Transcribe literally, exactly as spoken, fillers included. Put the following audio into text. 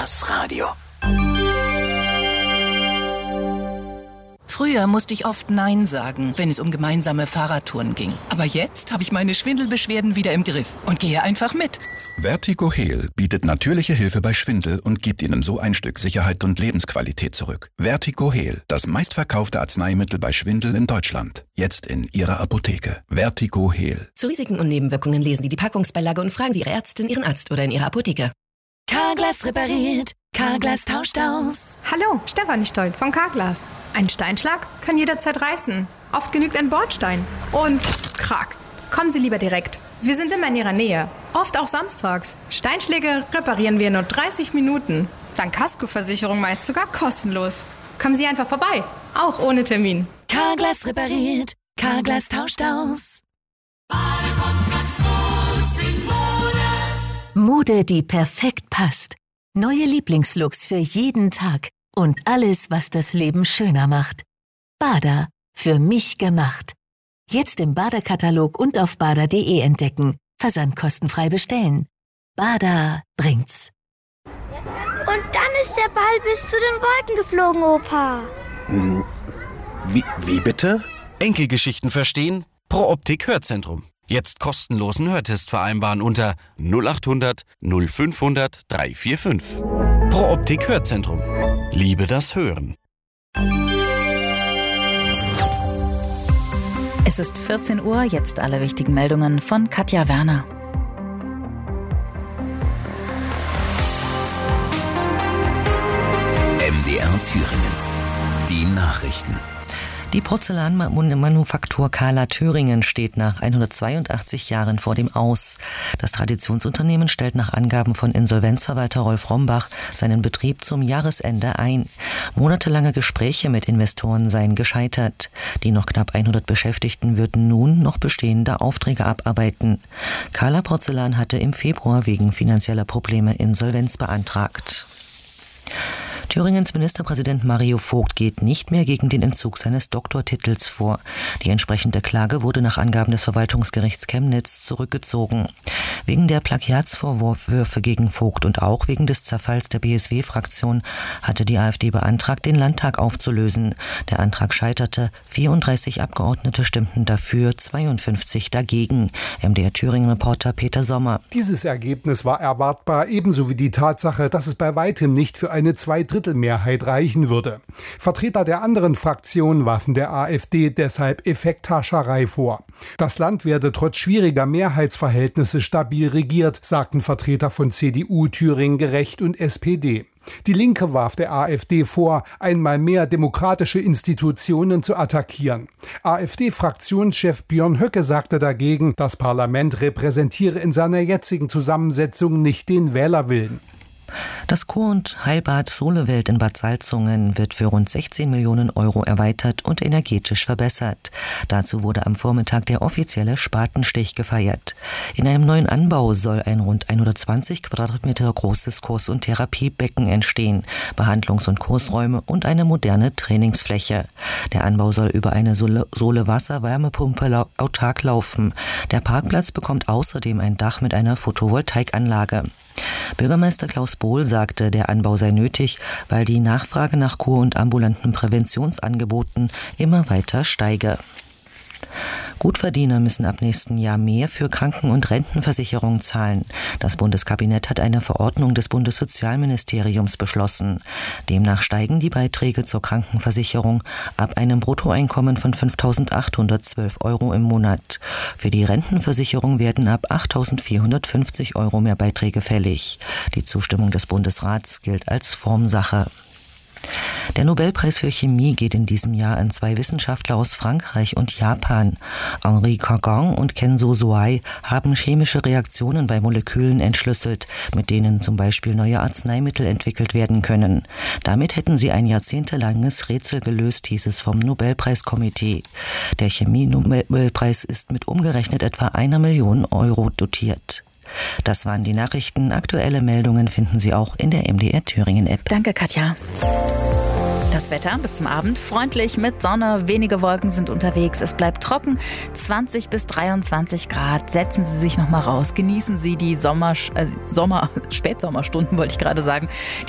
Das Radio. Früher musste ich oft Nein sagen, wenn es um gemeinsame Fahrradtouren ging. Aber jetzt habe ich meine Schwindelbeschwerden wieder im Griff und gehe einfach mit. Vertigo Heal bietet natürliche Hilfe bei Schwindel und gibt Ihnen so ein Stück Sicherheit und Lebensqualität zurück. Vertigo Heal, das meistverkaufte Arzneimittel bei Schwindel in Deutschland. Jetzt in Ihrer Apotheke. Vertigo Heal. Zu Risiken und Nebenwirkungen lesen Sie die Packungsbeilage und fragen Sie Ihre Ärztin, Ihren Arzt oder in Ihrer Apotheke. Carglass repariert, Carglass tauscht aus. Hallo, Stefanie Stolt von Carglass. Ein Steinschlag kann jederzeit reißen. Oft genügt ein Bordstein. Und krack. Kommen Sie lieber direkt. Wir sind immer in Ihrer Nähe. Oft auch samstags. Steinschläge reparieren wir in nur dreißig Minuten. Dank Kaskoversicherung meist sogar kostenlos. Kommen Sie einfach vorbei. Auch ohne Termin. Carglass repariert, Carglass tauscht aus. Mode, die perfekt passt. Neue Lieblingslooks für jeden Tag. Und alles, was das Leben schöner macht. Bader. Für mich gemacht. Jetzt im Bader-Katalog und auf bader punkt de entdecken. Versandkostenfrei bestellen. Bader bringt's. Und dann ist der Ball bis zu den Wolken geflogen, Opa. Hm, wie, wie bitte? Enkelgeschichten verstehen? Pro Optik Hörzentrum. Jetzt kostenlosen Hörtest vereinbaren unter null acht hundert null fünfhundert dreihundertfünfundvierzig. Pro Optik Hörzentrum. Liebe das Hören. Es ist vierzehn Uhr, jetzt alle wichtigen Meldungen von Katja Werner. M D R Thüringen. Die Nachrichten. Die Porzellanmanufaktur Kahler Thüringen steht nach hundertzweiundachtzig Jahren vor dem Aus. Das Traditionsunternehmen stellt nach Angaben von Insolvenzverwalter Rolf Rombach seinen Betrieb zum Jahresende ein. Monatelange Gespräche mit Investoren seien gescheitert. Die noch knapp hundert Beschäftigten würden nun noch bestehende Aufträge abarbeiten. Kahler Porzellan hatte im Februar wegen finanzieller Probleme Insolvenz beantragt. Thüringens Ministerpräsident Mario Vogt geht nicht mehr gegen den Entzug seines Doktortitels vor. Die entsprechende Klage wurde nach Angaben des Verwaltungsgerichts Chemnitz zurückgezogen. Wegen der Plagiatsvorwürfe gegen Vogt und auch wegen des Zerfalls der B S W-Fraktion hatte die AfD beantragt, den Landtag aufzulösen. Der Antrag scheiterte. vierunddreißig Abgeordnete stimmten dafür, zweiundfünfzig dagegen. M D R Thüringen-Reporter Peter Sommer. Dieses Ergebnis war erwartbar, ebenso wie die Tatsache, dass es bei weitem nicht für eine Zweidrittelmehrheit reichen würde. Vertreter der anderen Fraktionen warfen der AfD deshalb Effekthascherei vor. Das Land werde trotz schwieriger Mehrheitsverhältnisse stabil regiert, sagten Vertreter von C D U, Thüringen Gerecht und S P D. Die Linke warf der AfD vor, einmal mehr demokratische Institutionen zu attackieren. AfD-Fraktionschef Björn Höcke sagte dagegen, das Parlament repräsentiere in seiner jetzigen Zusammensetzung nicht den Wählerwillen. Das Kur- und Heilbad Solewelt in Bad Salzungen wird für rund sechzehn Millionen Euro erweitert und energetisch verbessert. Dazu wurde am Vormittag der offizielle Spatenstich gefeiert. In einem neuen Anbau soll ein rund hundertzwanzig Quadratmeter großes Kurs- und Therapiebecken entstehen, Behandlungs- und Kursräume und eine moderne Trainingsfläche. Der Anbau soll über eine Sohle-Wasser-Wärmepumpe autark laufen. Der Parkplatz bekommt außerdem ein Dach mit einer Photovoltaikanlage. Bürgermeister Klaus Bohl sagte, der Anbau sei nötig, weil die Nachfrage nach Kur- und ambulanten Präventionsangeboten immer weiter steige. Gutverdiener müssen ab nächsten Jahr mehr für Kranken- und Rentenversicherung zahlen. Das Bundeskabinett hat eine Verordnung des Bundessozialministeriums beschlossen. Demnach steigen die Beiträge zur Krankenversicherung ab einem Bruttoeinkommen von fünftausendachthundertzwölf Euro im Monat. Für die Rentenversicherung werden ab achttausendvierhundertfünfzig Euro mehr Beiträge fällig. Die Zustimmung des Bundesrats gilt als Formsache. Der Nobelpreis für Chemie geht in diesem Jahr an zwei Wissenschaftler aus Frankreich und Japan. Henri Cagan und Kenzo Soai haben chemische Reaktionen bei Molekülen entschlüsselt, mit denen zum Beispiel neue Arzneimittel entwickelt werden können. Damit hätten sie ein jahrzehntelanges Rätsel gelöst, hieß es vom Nobelpreiskomitee. Der Chemie-Nobelpreis ist mit umgerechnet etwa einer Million Euro dotiert. Das waren die Nachrichten. Aktuelle Meldungen finden Sie auch in der M D R Thüringen App. Danke, Katja. Das Wetter bis zum Abend freundlich mit Sonne, wenige Wolken sind unterwegs, es bleibt trocken, zwanzig bis dreiundzwanzig Grad. Setzen Sie sich noch mal raus, genießen Sie die Sommer, äh, Sommer, Spätsommerstunden, wollte ich gerade sagen.